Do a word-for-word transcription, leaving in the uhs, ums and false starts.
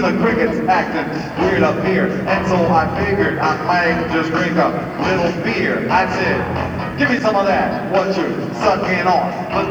Even the crickets acting weird up here. And so I figured I might just drink a little beer. I said, give me some of that, what you sucking on. But